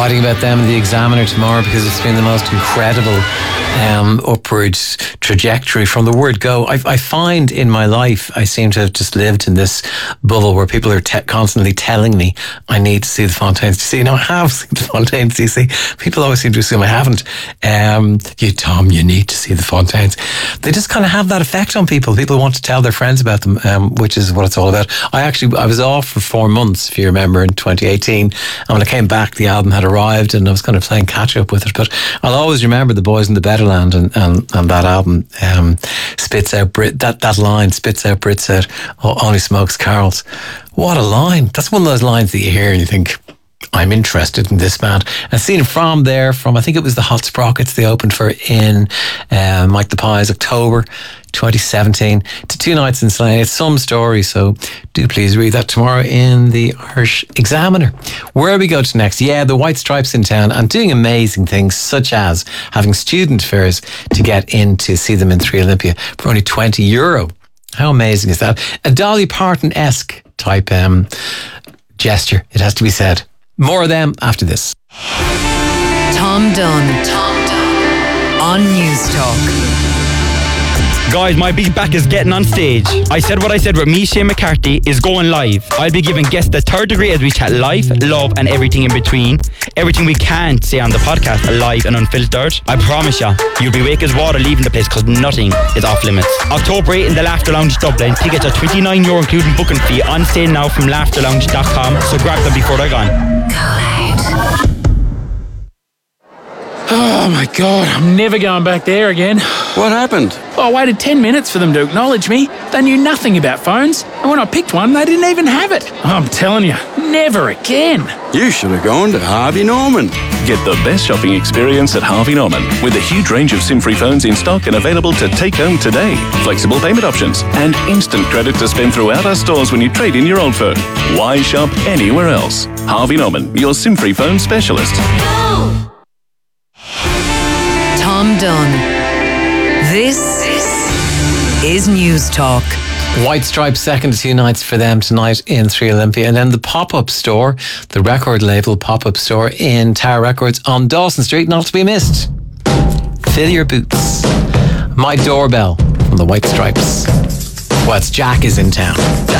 writing about them in the Examiner tomorrow because it's been the most incredible upward trajectory from the word go. I find in my life I seem to have just lived in this bubble where people are constantly telling me I need to see the Fontaines DC. Now I have seen the Fontaines DC. People always seem to assume I haven't. Tom, you need to see the Fontaines. They just kind of have that effect on people. People want to tell their friends about them, which is what it's all about. I was off for 4 months, if you remember, in 2018, and when I came back the album had arrived and I was kind of playing catch up with it. But I'll always remember The Boys in the Betterland and that album spits out that line spits out Brits out, only smokes Carols. What a line. That's one of those lines that you hear and you think, I'm interested in this band. I've seen it from I think it was the Hot Sprockets they opened for in Mike the Pies, October 2017, to 2 nights in Slane. It's some story, so do please read that tomorrow in the Irish Examiner. Where we go to next? Yeah, the White Stripes in town and doing amazing things, such as having student fares to get in to see them in 3 Olympia for only €20. How amazing is that? A Dolly Parton-esque type gesture, it has to be said. More of them after this. Tom Dunn on News Talk. Guys, my big back is getting on stage. I said what I said with me, Shane McCarthy, is going live. I'll be giving guests the third degree as we chat life, love and everything in between. Everything we can't say on the podcast, live and unfiltered. I promise you, you'll be wake as water leaving the place because nothing is off limits. October 8 in the Laughter Lounge Dublin. Tickets are €29 including booking fee, on sale now from laughterlounge.com, so grab them before they're gone. Oh my God, I'm never going back there again. What happened? I waited 10 minutes for them to acknowledge me. They knew nothing about phones, and when I picked one, they didn't even have it. I'm telling you, never again. You should have gone to Harvey Norman. Get the best shopping experience at Harvey Norman with a huge range of SIM-free phones in stock and available to take home today. Flexible payment options and instant credit to spend throughout our stores when you trade in your old phone. Why shop anywhere else? Harvey Norman, your SIM-free phone specialist. Tom Dunn. This is News Talk. White Stripes second to 2 nights for them tonight in 3 Olympia, and then the pop-up store, the record label pop-up store in Tower Records on Dawson Street, not to be missed. Fill your boots. My Doorbell from the White Stripes. Well, it's Jack is in town.